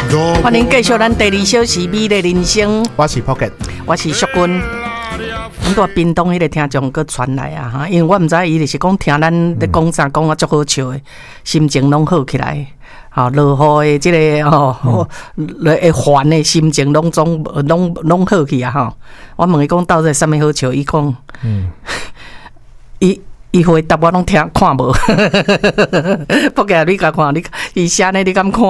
欢迎继续咱第二小时美的人生。 我是 Pocket， 我是淑君。阮在屏东迄个听众佮传来啊哈，因为我毋知伊就是讲听咱咧讲啥讲啊足好笑的，心情拢好起来。好落雨的即个会烦的心情拢好去啊吼。我问伊讲到底啥物好笑，伊讲，伊回答我拢听看无，不过你甲看，你伊写呢，你敢看？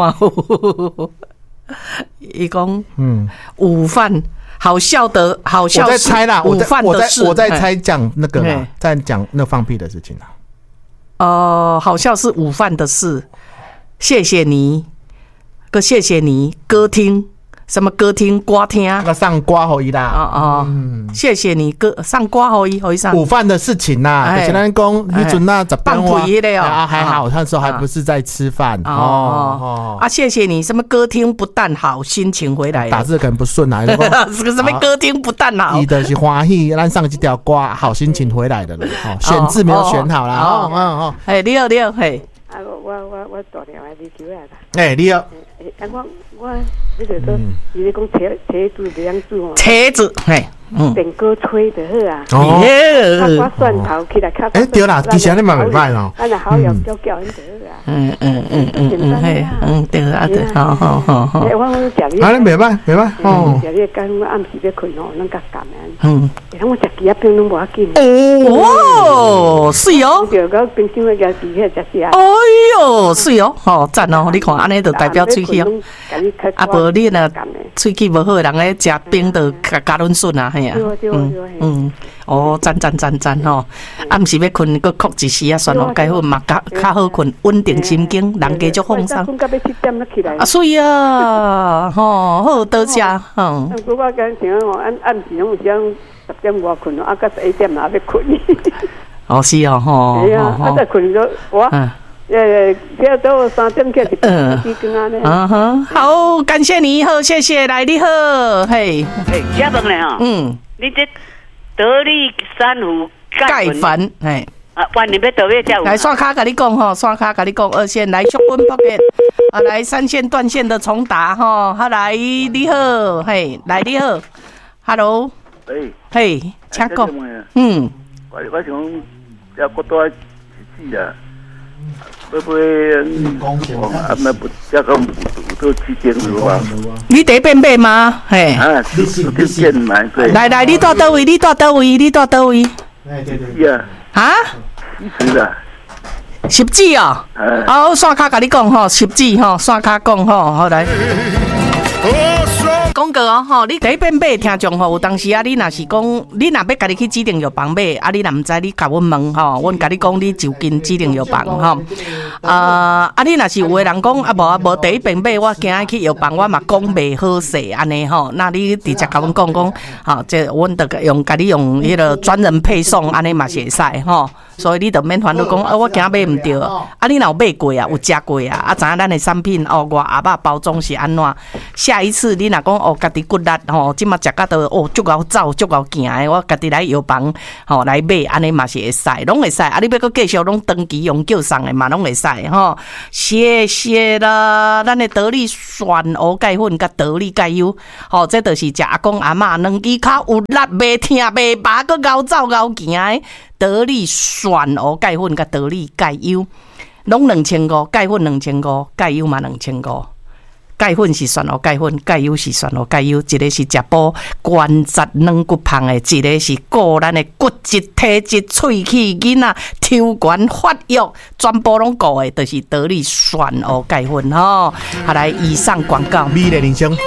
伊讲，午饭好笑的，好笑。 我在猜啦， 午饭的事， 我在猜讲那个啦，在讲那放屁的事情啦。好笑是午饭的事。谢谢你，谢谢你，歌厅。什么歌厅歌厅？ 那个上歌给伊啦。 谢谢你上歌给伊上。 午饭的事情呐，就是咱讲迄阵那10 放屁的哦， 还好，那时候还不是在吃饭谢谢你，什么歌厅不但好，心情回来了。 打字可能不顺啊， 是个什么歌厅不但好？ 伊的是欢喜，咱上这条歌好心情回来的了。选字没有选好啦。 你好，嘿。 我打电话你叫来啦。 你好。 我你就说，伊咧讲车子这样做哦。 车子，嘿， 电锅吹就好啊。 我蒜头起来较。 对啦，其实你嘛袂歹咯。 咱若好用叫因就好啊。 对啊，对，好。 我食你。 啊，你袂歹。 食你干我暗时要困哦，咱甲干啊。然后我食几啊饼拢无要紧。 是哦。 就到冰箱里边底下食食。 哎呦，是哦，赞哦！你看，安尼就代表喙齿哦。啊，无你若喙齿无好，人咧食冰就加润顺啊，嘿啊。赞吼！暗时要困，佮哭一时啊，算咯，该好嘛，较好困，稳定心境，人家足放松。 困到要7点才起来。 水啊，好多谢。 我刚想哦，暗时拢有时10点外困咯，到11点也要困。 是哦， 系啊，再困咗我。听到3点起就更安尼。 好，感谢你，好，谢谢，来你好，嘿。 请问咧吼，你这得力珊瑚钙粉，嘿。 晚年要倒位才有。 来刷卡跟你讲吼，刷卡跟你讲2线，来淑君 Pocket， 来3线断线的重打吼，好来你好，嘿，来你好 ，Hello， 嘿，请讲， 我想要过多几啊。会不会那不要跟都去监督吧？ 你得变变吗？嘿， 去见买对。 来，你住倒位？你住倒位？ 对啊。 啊 ？10的。 10指哦。好，刷卡跟你讲吼，10指吼，刷卡讲吼，好来。广告哦，吼，你第一遍买听众吼，有当时啊，你若是讲，你若要家己去指定药房买，啊，你若毋知，你甲阮问吼，阮甲你讲，你就近指定药房吼。你若是有个人讲啊无第一遍买，我惊去药房，我嘛讲袂好势安尼吼，那你直接甲阮讲，吼，这阮得甲你用迄个专人配送，安尼嘛是会使吼。所以你就免烦恼讲，我惊买毋着。你若有买过啊，有食过啊，知影咱的产品外鸭肉包装是安怎？下一次你若讲家己骨力即马食到都足够走足够行的，我家己来药房来买，安尼嘛是会使，拢会使。你要搁继续拢登记用叫送的嘛，拢会使吼。谢谢啦，咱的得力选蚵钙粉甲得力钙油，这就是食阿公阿嬷两支脚有力，袂疼袂拔，搁熬走熬行的。得力选蚵钙粉甲得力钙油，拢2500，钙粉2500，钙油嘛2500。钙粉是选蚵钙粉，钙油是选蚵钙油，一个是食补关节软骨胖的，一个是顾咱的骨质体质、喙齿囡仔抽管发育，全部拢顾的，就是得力选蚵钙粉吼。好来，以上广告。 美丽人生。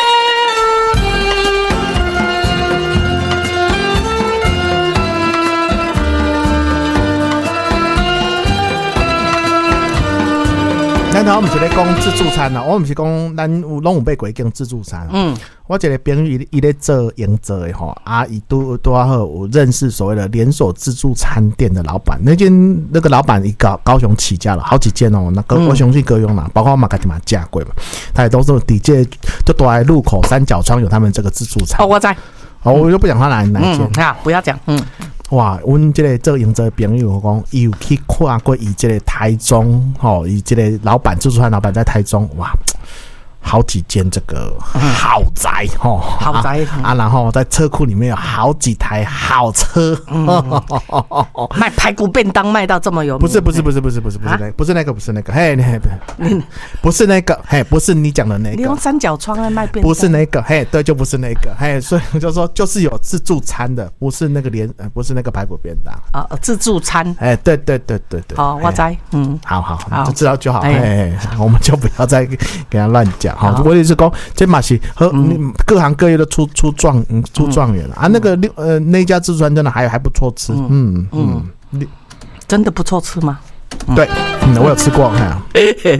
咱头我们是咧讲自助餐啦，我们是讲咱拢有买过间自助餐。我一个朋友伊咧做营造的吼，伊都好有认识所谓的连锁自助餐店的老板。那个老板一高雄起家了好几间哦，那个我相信高雄啦，包括我嘛家己嘛食过嘛，他也都是底这就躲在路口三角窗有他们这个自助餐。 我在。 我就不讲他哪一间。 不要讲。 哇，阮这个做营造的朋友讲，伊有去看过伊这个台中，伊这个老板自助餐老板在台中，哇， 好几间这个豪宅哈， 豪宅然后在车库里面有好几台好车， 卖排骨便当卖到这么有名？ 不是那个，嘿，不是那个，嘿，不是你讲的那个。 你用三角窗来卖便当？ 不是那个，嘿，对，就不是那个，嘿，所以我就说就是有自助餐的，不是那个不是那个排骨便当啊，自助餐。 哎，对。 哦，我知， 好，就知道就好，哎，我们就不要再给他乱讲。好，我也是讲，这嘛是和各行各业都出状元了啊。那个那家自助餐真的还不错吃， 真的不错吃吗？ 对，我有吃过，